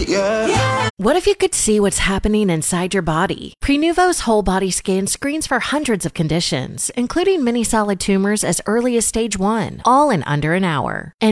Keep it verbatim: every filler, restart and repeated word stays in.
yeah. What if you could see what's happening inside your body? Prenuvo's whole body scan screens for hundreds of conditions, including many solid tumors as early as stage one, all in under an hour. And